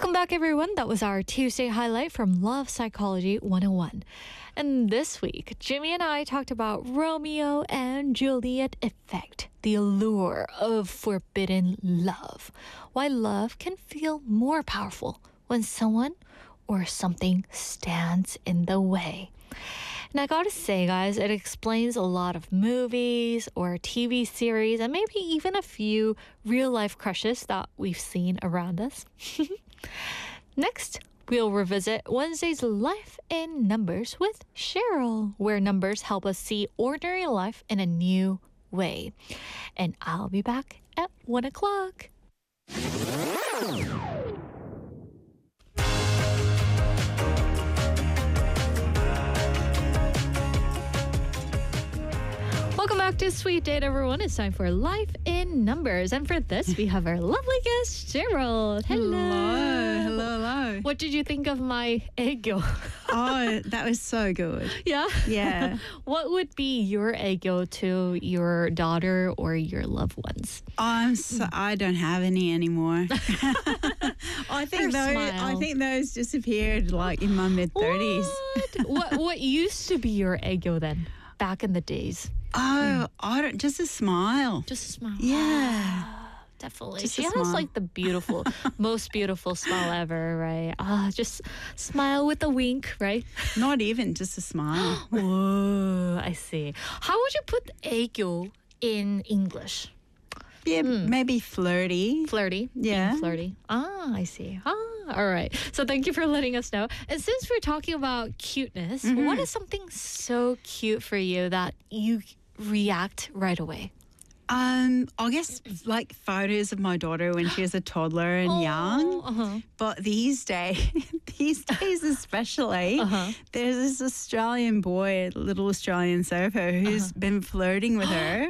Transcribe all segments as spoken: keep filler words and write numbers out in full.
Welcome back, everyone. That was our Tuesday highlight from Love Psychology one oh one. And this week, Jimmy and I talked about Romeo and Juliet effect, the allure of forbidden love, why love can feel more powerful when someone or something stands in the way. And I gotta say, guys, it explains a lot of movies or T V series and maybe even a few real-life crushes that we've seen around us. Next, we'll revisit Wednesday's Life in Numbers with Cheryl, where numbers help us see ordinary life in a new way. And I'll be back at one o'clock. Welcome back to Sweet Date, everyone. It's time for Life in Numbers. And for this, we have our lovely guest, Cheryl. Hello. Hello, hello, hello. What did you think of my egg yolk? Oh, that was so good. Yeah? Yeah. What would be your egg yolk to your daughter or your loved ones? I'm so, I don't have any anymore. I think Her those smile. I think those disappeared like in my mid thirties. What? what? What used to be your egg yolk then, back in the days? Oh, I don't just a smile. Just a smile. Yeah. Ah, definitely. Just she a has smile. like the beautiful, most beautiful smile ever, right? Ah, just smile with a wink, right? Not even just a smile. Whoa, I see. How would you put egg yolk in English? Yeah, maybe flirty. Flirty. Yeah. Being flirty. Ah, I see. Ah, all right. So thank you for letting us know. And since we're talking about cuteness, what is something so cute for you that you react right away? Um, I guess like photos of my daughter when she was a toddler and young. Uh-huh. But these days, these days especially, Uh-huh. there's this Australian boy, little Australian surfer, who's Uh-huh. been flirting with her.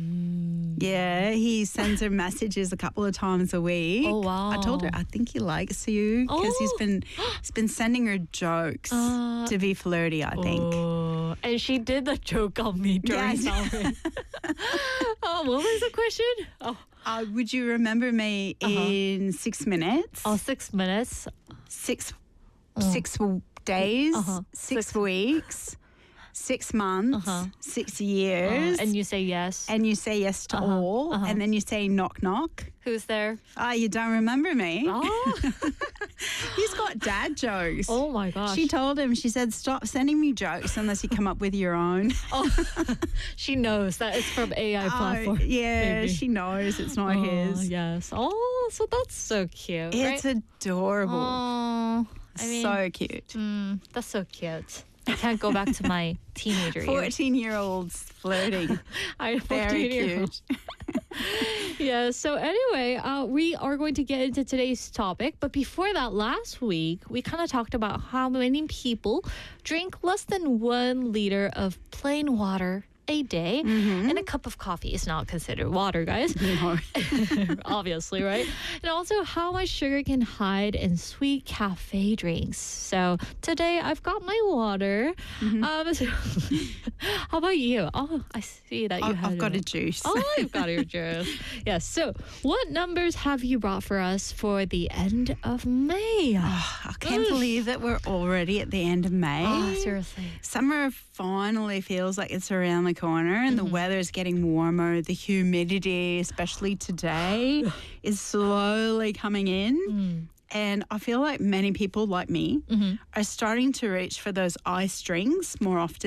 Yeah, he sends her messages a couple of times a week. Oh, wow. I told her I think he likes you because he's Oh. been he's been sending her jokes Uh, to be flirty. I think. Oh, and she did the joke on me during Yes. Halloween. Oh, what was the question? Oh, Uh, would you remember me in six minutes? oh six minutes. six six w- days, Uh-huh. six, Six- weeks, six months, Uh-huh. six Uh, years, and you say yes. and you say yes to Uh-huh, all, uh-huh. and then you say knock knock. Who's there? Ah, you don't remember me? Oh, He's got dad jokes. oh my gosh. She told him, she said, stop sending me jokes unless you come up with your own. Oh, she knows that it's from A I Oh, platform. yeah, maybe. she knows it's not Oh, his. yes. Oh, so that's so cute. It's right? adorable. Oh, I mean, so cute. mm, that's so cute. I can't go back to my teenager years. fourteen year olds flirting. I Very cute. Yeah, so anyway, uh, we are going to get into today's topic. But before that, last week, we kind of talked about how many people drink less than one liter of plain water a day. And a cup of coffee is not considered water, guys. No. Obviously, right? And also how much sugar can hide in sweet cafe drinks. So today I've got my water. Um, so how about you? Oh, I see that you I- have I've got a it. juice. Oh, you've got your juice. Yes. So, what numbers have you brought for us for the end of May? I can't believe that we're already at the end of May. Oh, seriously. Summer finally feels like it's around the corner and the weather's getting warmer. The humidity, especially today, is slowly coming in. And I feel like many people like me are starting to reach for those ice drinks more often